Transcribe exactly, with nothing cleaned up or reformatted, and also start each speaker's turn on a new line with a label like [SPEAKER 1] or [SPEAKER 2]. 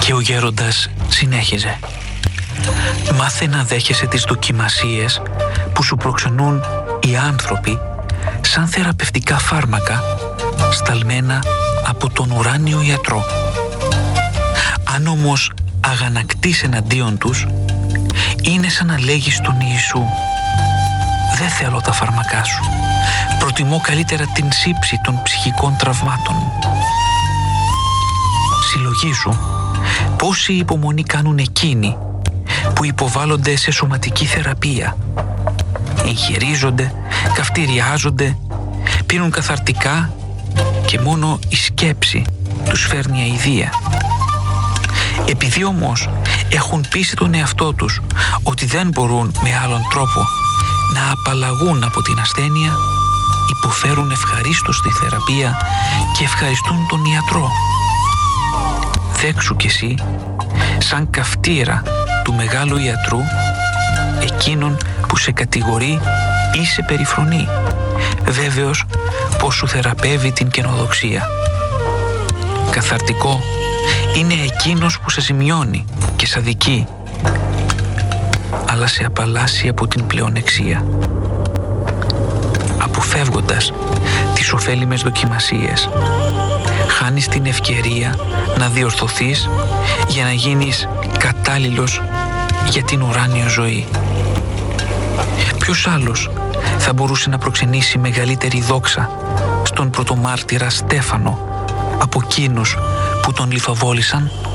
[SPEAKER 1] Και ο γέροντας συνέχιζε: «Μάθε να δέχεσαι τις δοκιμασίες που σου προξενούν οι άνθρωποι σαν θεραπευτικά φάρμακα σταλμένα από τον ουράνιο ιατρό. Αν όμως αγανακτείς εναντίον τους, είναι σαν να λέγεις στον Ιησού: δεν θέλω τα φάρμακά σου, προτιμώ καλύτερα την σύψη των ψυχικών τραυμάτων. Συλλογήσου πόση υπομονή κάνουν εκείνοι που υποβάλλονται σε σωματική θεραπεία. Εγχειρίζονται, καυτηριάζονται, πίνουν καθαρτικά και μόνο η σκέψη τους φέρνει αηδία. Επειδή όμως έχουν πείσει τον εαυτό τους ότι δεν μπορούν με άλλον τρόπο να απαλλαγούν από την ασθένεια, υποφέρουν ευχαρίστως τη θεραπεία και ευχαριστούν τον ιατρό. Δέξου κι εσύ, σαν καυτήρα του μεγάλου ιατρού, εκείνον που σε κατηγορεί ή σε περιφρονεί, βέβαιος πως σου θεραπεύει την καινοδοξία. Καθαρτικό είναι εκείνος που σε ζημιώνει και σε αδικεί, αλλά σε απαλλάσσει από την πλεονεξία. Αποφεύγοντας τις ωφέλιμες δοκιμασίες, χάνεις την ευκαιρία να διορθωθείς για να γίνεις κατάλληλος για την ουράνια ζωή. Ποιος άλλος θα μπορούσε να προξενήσει μεγαλύτερη δόξα στον πρωτομάρτυρα Στέφανο από εκείνους που τον λιθοβόλησαν?